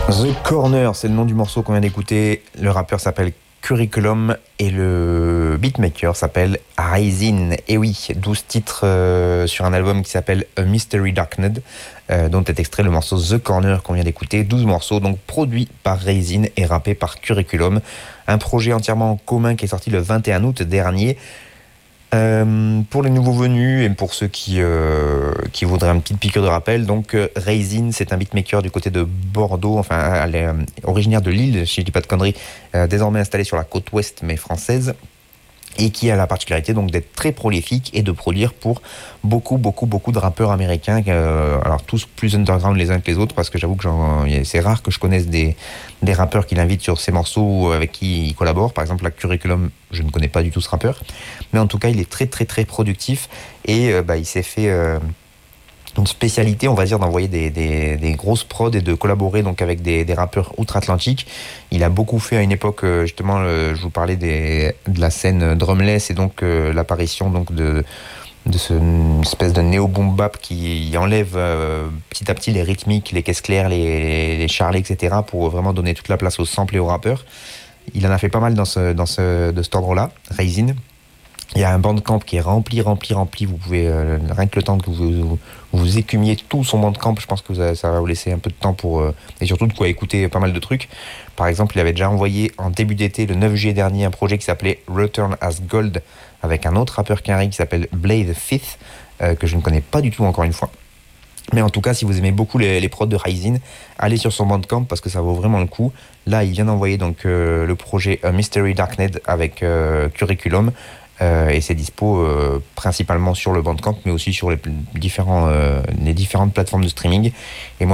The Corner, c'est le nom du morceau qu'on vient d'écouter. Le rappeur s'appelle Curriculum et le beatmaker s'appelle Raisin. Et oui, 12 titres sur un album qui s'appelle A Mystery Darkened, dont est extrait le morceau The Corner qu'on vient d'écouter. 12 morceaux, donc produits par Raisin et rappés par Curriculum. Un projet entièrement commun qui est sorti le 21 août dernier. Pour les nouveaux venus et pour ceux qui voudraient une petite piqûre de rappel, donc Raisin, c'est un beatmaker du côté de Bordeaux, enfin elle est originaire de Lille, si je dis pas de conneries, désormais installée sur la côte ouest mais française, et qui a la particularité donc d'être très prolifique et de produire pour beaucoup de rappeurs américains, alors tous plus underground les uns que les autres, parce que j'avoue que c'est rare que je connaisse des rappeurs qu'il invite sur ses morceaux ou avec qui il collabore. Par exemple, la Curriculum, je ne connais pas du tout ce rappeur, mais en tout cas il est très productif et il s'est fait une spécialité, on va dire, d'envoyer des grosses prods et de collaborer donc avec des rappeurs outre-Atlantique. Il a beaucoup fait à une époque, justement, je vous parlais de la scène drumless et donc l'apparition donc de une espèce de néo-boom bap qui enlève petit à petit les rythmiques, les caisses claires, les charlets, etc. pour vraiment donner toute la place aux samples et aux rappeurs. Il en a fait pas mal de cet ordre-là, Raisin. Il y a un bandcamp qui est rempli. Vous pouvez, rien que le temps que vous écumiez tout son bandcamp, je pense que ça va vous laisser un peu de temps pour... et surtout de quoi écouter pas mal de trucs. Par exemple, il avait déjà envoyé en début d'été, le 9 juillet dernier, un projet qui s'appelait Return as Gold, avec un autre rappeur qui s'appelle Blade Fifth, que je ne connais pas du tout encore une fois. Mais en tout cas, si vous aimez beaucoup les prods de Raisin, allez sur son bandcamp parce que ça vaut vraiment le coup. Là, il vient d'envoyer donc le projet A Mystery Darkened avec Curriculum. Et c'est dispo principalement sur le Bandcamp, mais aussi sur les différentes plateformes de streaming. Et moi,